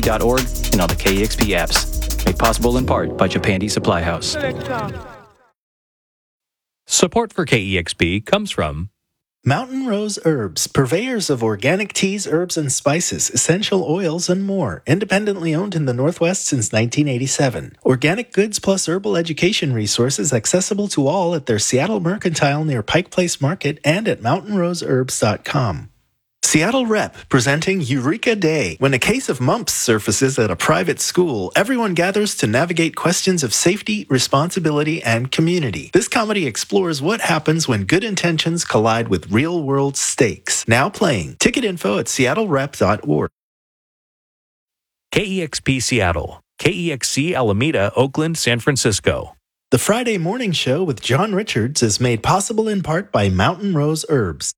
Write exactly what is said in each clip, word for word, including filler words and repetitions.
dot org and on the K E X P apps. Made possible in part by Japandi Supply House. Support for K E X P comes from Mountain Rose Herbs, purveyors of organic teas, herbs, and spices, essential oils, and more. Independently owned in the Northwest since nineteen eighty-seven. Organic goods plus herbal education resources accessible to all at their Seattle Mercantile near Pike Place Market and at mountain rose herbs dot com. Seattle Rep presenting Eureka Day. When a case of mumps surfaces at a private school, everyone gathers to navigate questions of safety, responsibility, and community. This comedy explores what happens when good intentions collide with real-world stakes. Now playing. Ticket info at seattle rep dot org. K E X P Seattle, K E X C Alameda, Oakland, San Francisco. The Friday Morning Show with John Richards is made possible in part by Mountain Rose Herbs.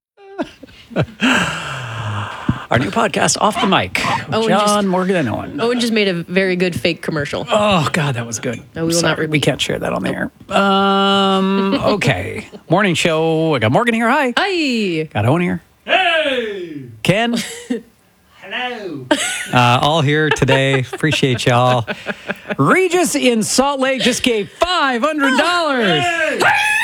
Our new podcast, Off the Mic. Owen John, just, Morgan, and Owen. Owen just made a very good fake commercial. Oh, God, that was good. No, we will Sorry, not repeat. We can't share that on the air. Um, okay. Morning show. I got Morgan here. Hi. Hi. Got Owen here. Hey! Ken. Hello. Uh, all here today. Appreciate y'all. Regis in Salt Lake just gave five hundred dollars. Hey!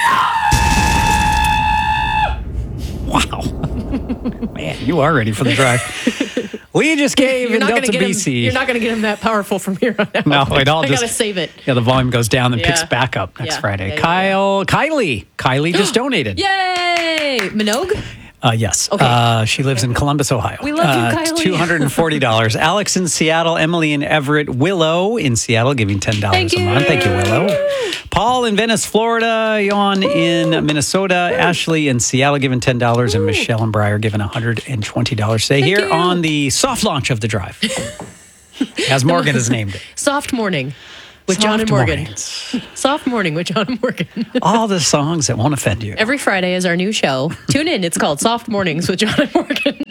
Wow. Man, you are ready for the drive. We just gave in Delta, get B C. Him, you're not going to get him that powerful from here on out. No, it all I just... got to save it. Yeah, the volume goes down and Yeah. picks back up next Yeah. Friday. Yeah, yeah, Kyle, Kylie. Kylie just donated. Yay! Minogue? Uh, yes. Okay. Uh, she lives in Columbus, Ohio. We love you, uh, Kylie. two hundred forty dollars. Alex in Seattle, Emily in Everett, Willow in Seattle giving ten dollars Thank a you. month. Thank you, Willow. Paul in Venice, Florida. Jon in Minnesota. Ashley in Seattle giving ten dollars. And Michelle in Briar giving one hundred twenty dollars today. Thank Here you. on the soft launch of the drive, as Morgan has named it. Soft Morning with Soft John and Morgan. mornings. Soft Morning with John and Morgan. All the songs that won't offend you. Every Friday is our new show. Tune in. It's called Soft Mornings with John and Morgan.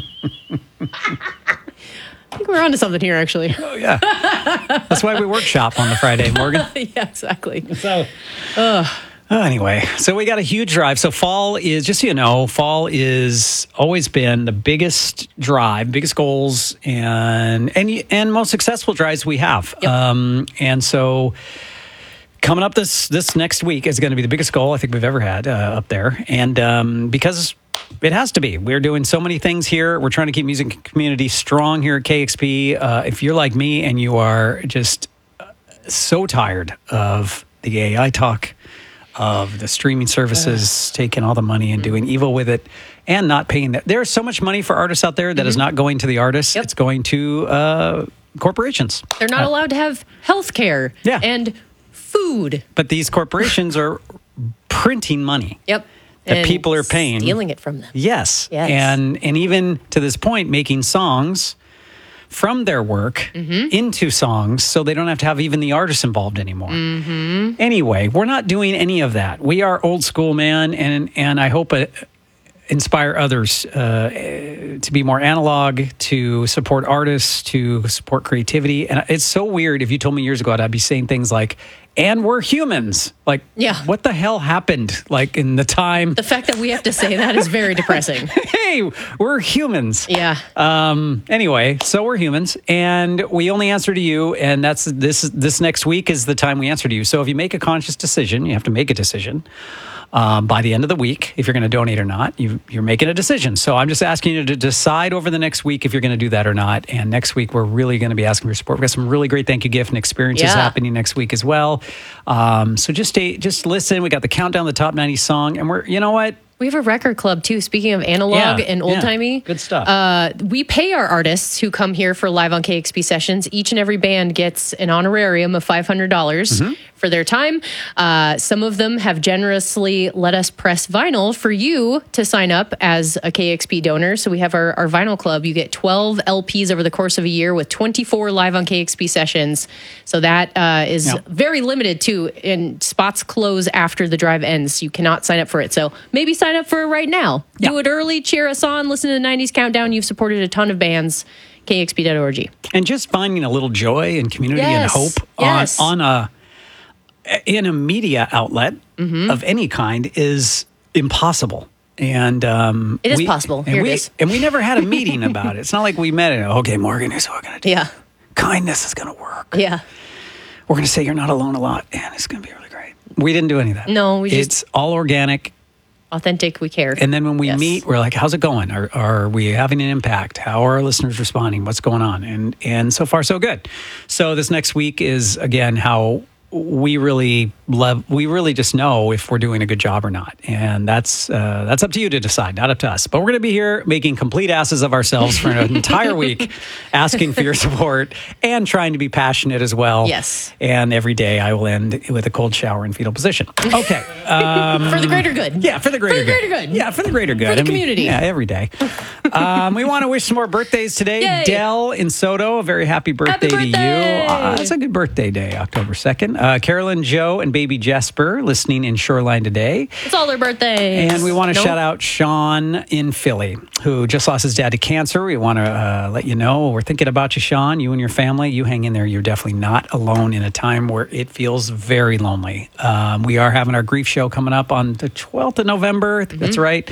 I think we're on to something here, actually. Oh, yeah. That's why we workshop on the Friday, Morgan. Yeah, exactly. So, uh, anyway, so we got a huge drive. So fall is, just so you know, fall is always been the biggest drive, biggest goals, and and and most successful drives we have. Yep. Um, and so coming up this this next week is going to be the biggest goal I think we've ever had uh, up there, and um, because it has to be. We're doing so many things here. We're trying to keep music community strong here at K X P. Uh, if you're like me and you are just so tired of the A I talk, of the streaming services taking all the money and doing evil with it and not paying that. There's so much money for artists out there that is not going to the artists. Yep. It's going to uh, corporations. They're not Uh, allowed to have health care Yeah. and food. But these corporations are printing money. Yep. That And people are paying. Stealing it from them. Yes. Yes. And and even to this point, making songs from their work Mm-hmm. into songs so they don't have to have even the artists involved anymore. Mm-hmm. Anyway, we're not doing any of that. We are old school, man, and and I hope it inspire others uh, to be more analog, to support artists, to support creativity. And it's so weird. If you told me years ago, I'd be saying things like, and we're humans. Like, Yeah. what the hell happened? Like in the time, The fact that we have to say that is very depressing. hey, we're humans. Yeah. Um, anyway, so we're humans, and we only answer to you, and that's this. This next week is the time we answer to you. So if you make a conscious decision, you have to make a decision um, by the end of the week if you're going to donate or not. You, you're making a decision. So I'm just asking you to decide over the next week if you're going to do that or not. And next week we're really going to be asking for your support. We've got some really great thank you gift and experiences Yeah. happening next week as well. Um, so just stay, just listen. We got the countdown, the top ninety song, and we're you know what. We have a record club too. Speaking of analog Yeah, and old timey, yeah. Good stuff. Uh, we pay our artists who come here for live on K X P sessions. Each and every band gets an honorarium of five hundred dollars Mm-hmm. for their time. Uh, some of them have generously let us press vinyl for you to sign up as a K X P donor. So we have our, our vinyl club. You get twelve L Ps over the course of a year with twenty-four live on K X P sessions. So that uh, is Yeah. very limited too, and spots close after the drive ends. You cannot sign up for it. So maybe sign up for it right now. Yeah. Do it early, cheer us on, listen to the nineties Countdown. You've supported a ton of bands. K X P dot org. And just finding a little joy and community and Yes. hope Yes. on, on a in a media outlet Mm-hmm. of any kind is impossible. And um, It is we- possible. And Here it we, is. And we never had a meeting about it. It's not like we met and okay, Morgan, here's what we're gonna do. Yeah. kindness is going to work. Yeah. We're going to say you're not alone a lot, and it's going to be really great. We didn't do any of that. No, we just- It's all organic. Authentic, we care. And then when we Yes. meet, we're like, how's it going? Are, are we having an impact? How are our listeners responding? What's going on? And and so far, so good. So this next week is, again, how we really love, we really just know if we're doing a good job or not. And that's uh, that's up to you to decide, not up to us. But we're going to be here making complete asses of ourselves for an entire week, asking for your support and trying to be passionate as well. Yes. And every day I will end with a cold shower in fetal position. Okay. Um, For the greater good. yeah, for the greater For the good. greater good. Yeah, for the greater good. For the community. Yeah, every day. um, we want to wish some more birthdays today. Yay. Dell in Soto, a very happy birthday, Happy to birthday. you. Uh, it's a good birthday day, October second. Uh, Carolyn, Joe, and baby Jesper listening in Shoreline today. It's all their birthdays. And we want to Nope. shout out Sean in Philly, who just lost his dad to cancer. We want to uh, let you know we're thinking about you, Sean. You and your family, you hang in there. You're definitely not alone in a time where it feels very lonely. Um, we are having our grief show coming up on the twelfth of November. I think that's right.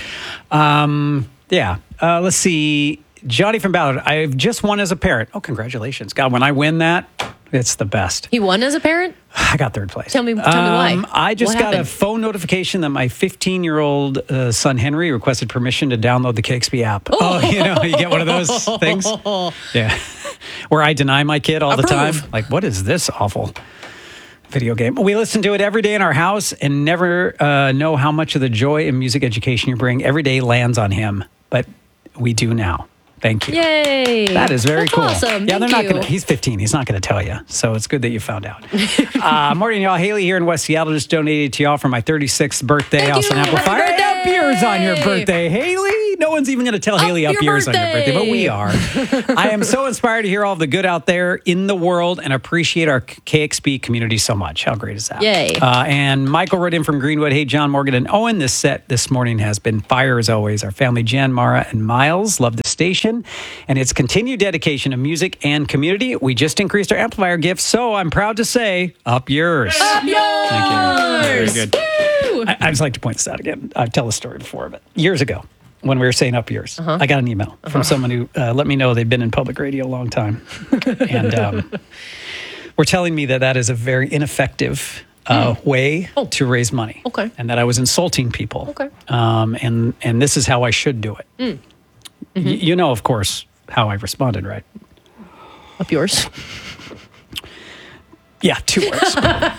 Um, yeah. Uh, let's see. Johnny from Ballard, I've just won as a parent. Oh, congratulations. God, when I win that, it's the best. He won as a parent? I got third place. Tell me- tell me why. I just What got a happened? phone notification that my fifteen-year-old uh, son Henry requested permission to download the K X P app. Oh, you know, you get one of those things. Yeah, where I deny my kid all the time. Approve. Like, what is this awful video game? We listen to it every day in our house and never uh, know how much of the joy and music education you bring every day lands on him, but we do now. Thank you. Yay. That is very That's cool. awesome. Yeah, Thank they're not you. going to, he's fifteen. He's not going to tell you. So it's good that you found out. uh, morning, y'all. Haley here in West Seattle just donated to y'all for my thirty-sixth birthday. Thank Also, you. an amplifier. Happy Up yours on your birthday. birthday, Haley. No one's even going to tell Haley up your yours on your birthday, but we birthday. are. I am so inspired to hear all the good out there in the world and appreciate our K X P community so much. How great is that? Yay. Uh, and Michael wrote in from Greenwood. Hey, John, Morgan, and Owen. This set this morning has been fire as always. Our family, Jen, Mara, and Miles, love the station and its continued dedication to music and community. We just increased our amplifier gift, so I'm proud to say, up yours. Up yours. Thank you. Very good. Woo. I, I just like to point this out again. I've told the story before, but years ago, when we were saying up yours, Uh-huh. I got an email from someone who uh, let me know they've been in public radio a long time. and um, were telling me that that is a very ineffective uh, way Oh. to raise money. Okay. And that I was insulting people. Okay. Um, and, and this is how I should do it. Mm. Y- you know, of course, how I responded, right? Up yours. Yeah, two words.